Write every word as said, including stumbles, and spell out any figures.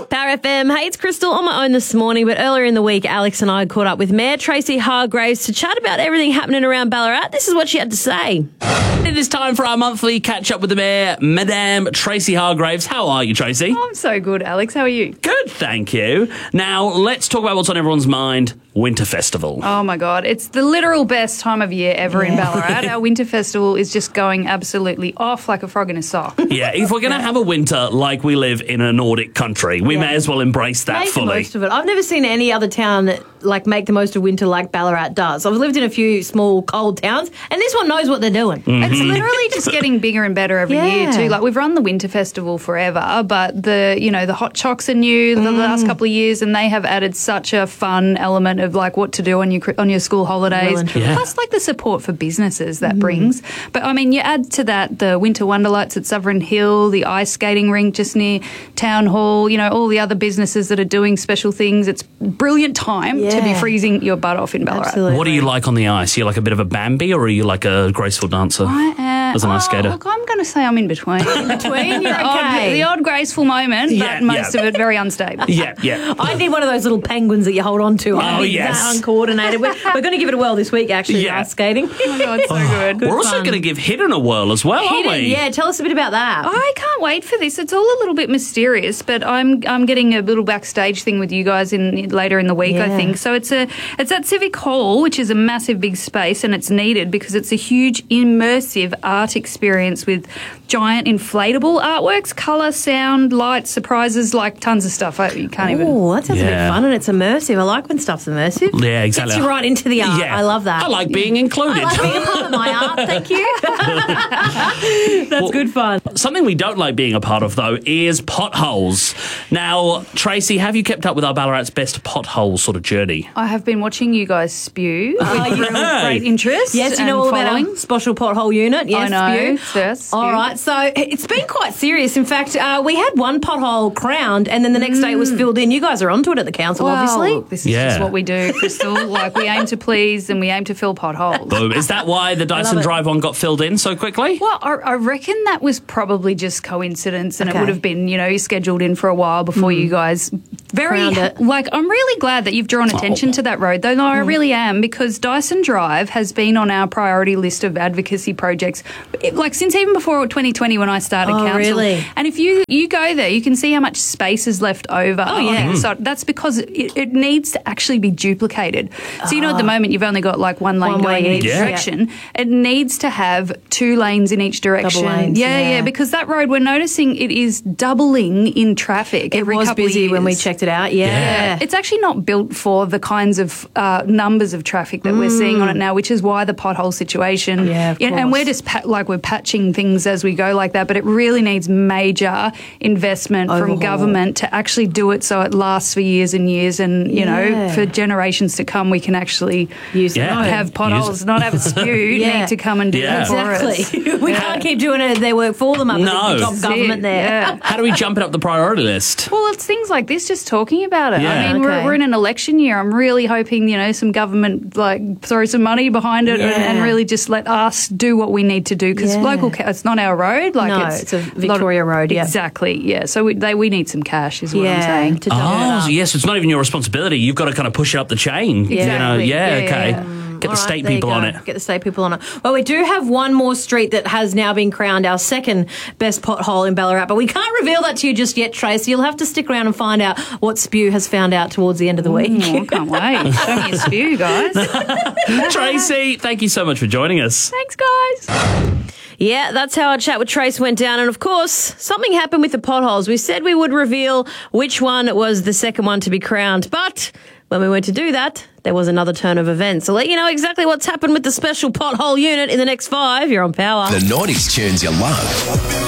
Power F M. Hey, it's Crystal on my own this morning, but earlier in the week, Alex and I caught up with Mayor Tracy Hargraves to chat about everything happening around Ballarat. This is what she had to say. It is time for our monthly catch-up with the Mayor, Madame Tracy Hargraves. How are you, Tracy? I'm so good, Alex. How are you? Good, thank you. Now, let's talk about what's on everyone's mind, Winter Festival. Oh, my God. It's the literal best time of year ever yeah. in Ballarat. Our Winter Festival is just going absolutely off like a frog in a sock. Yeah, if we're going to have a winter like we live in a Nordic country, we yeah. may as well embrace that make fully. The most of it. I've never seen any other town that, like, make the most of winter like Ballarat does. I've lived in a few small, cold towns, and this one knows what they're doing. Mm-hmm. It's literally just getting bigger and better every yeah. year too. Like, we've run the Winter Festival forever, but the, you know, the hot chocks are new the mm. last couple of years, and they have added such a fun element of, like, what to do on your on your school holidays. Well yeah. Plus, like, the support for businesses that mm. brings. But, I mean, you add to that the Winter Wonderlights at Sovereign Hill, the ice skating rink just near Town Hall, you know, all the other businesses that are doing special things. It's a brilliant time yeah. to be freezing your butt off in Ballarat. Absolutely. What are you like on the ice? Are you like a bit of a Bambi, or are you like a graceful dancer? I am. As an ice oh, skater? Look, I'm going to say I'm in between. In between? You're the, odd, okay. the odd graceful moment, Yeah, but most yeah. of it very unstable. Yeah, yeah. I need one of those little penguins that you hold on to. Oh, yes. That uncoordinated. We're, we're going to give it a whirl this week, actually, Yeah. ice skating. Oh, my God, so good. We're also fun. going to give Hidden a whirl as well, Hidden, aren't we? yeah. Tell us a bit about that. I can't wait for this. It's all a little bit mysterious, but I'm I'm getting a little backstage thing with you guys in later in the week, Yeah. I think. So it's a it's at Civic Hall, which is a massive big space, and it's needed because it's a huge immersive art experience with giant inflatable artworks, colour, sound, light, surprises, like tons of stuff. I, you can't even. Oh, that sounds a Yeah. bit fun, and it's immersive. I like when stuff's immersive. Yeah, exactly. Gets you right into the art. Yeah. I love that. I like being included. I like being a part of my art. Thank you. That's Well, good fun. Something we don't like being a part of, though, is potholes. Now, Tracy, have you kept up with our Ballarat's best pothole sort of journey? I have been watching you guys spew Oh, with yeah. real great interest. Yes, you and know all following. about our special pothole unit. Yes, I know. Spew. Yes, All Spew. right, so it's been quite serious. In fact, uh, we had one pothole crowned, and then the next day it was filled in. You guys are onto it at the council, Well, obviously. look, this is Yeah. just what we do, Crystal. Like, we aim to please and we aim to fill potholes. Boom. Is that why the Dyson it. Drive one got filled in so quickly? Well, I, I reckon that was probably just coincidence, and Okay. it would have been, you know, scheduled in for a while before you guys. Very Crowned it. like, I'm really glad that you've drawn attention Oh. to that road, though. No, I really am, because Dyson Drive has been on our priority list of advocacy projects, it- like since even before twenty twenty when I started Oh, council. really? And if you you go there, you can see how much space is left over. Oh, yeah. on it. So that's because it, it needs to actually be duplicated. So you know, at the moment you've only got like one lane One way going in each, each yeah. direction. It needs to have two lanes in each direction. lanes, yeah, yeah. yeah, because that road, we're noticing it is doubling in traffic It every was couple busy of when we years. checked it out. Yeah. Yeah. It's actually not built for the kinds of uh, numbers of traffic that we're seeing on it now, which is why the pothole situation. Yeah, of you know, and course. we're just pa- like we're patching things as we go like that, but it really needs major investment Overhaul. from government to actually do it so it lasts for years and years, and you Yeah. know, for generations to come, we can actually Use Yeah. it. not have potholes, not have it spewed. Yeah. Need to come and do Yeah. it for us. Exactly. we can't keep doing it. They work for them up No. at the top That's government it, there. yeah. How do we jump it up the priority list? Well, it's things like this, just talking about it. Yeah. I mean, Okay. we're, we're in an election year. I'm really hoping, you know, some government like throw some money behind it and, Yeah. and really just let us do what we need to do, because Yeah. local, ca- it's not our road. Like No, it's, it's a lot of- Victoria road, yeah. Exactly. Yeah. So we they, we need some cash, is what Yeah, I'm saying. to double it Oh, up. so yes, it's not even your responsibility. You've got to kind of push it up the chain. You know? Exactly. Yeah, Yeah, yeah, okay. yeah. Get All the right, state there you people on go. it. Get the state people on it. Well, we do have one more street that has now been crowned our second best pothole in Ballarat, but we can't reveal that to you just yet, Tracy. You'll have to stick around and find out what Spew has found out towards the end of the week. Oh, I can't wait. Show me a spew, guys. Tracy, thank you so much for joining us. Thanks, guys. Yeah, that's how our chat with Trace went down. And of course, something happened with the potholes. We said we would reveal which one was the second one to be crowned, but when we went to do that, there was another turn of events. I'll let you know exactly what's happened with the special pothole unit in the next five. You're on Power. The nineties tunes you love.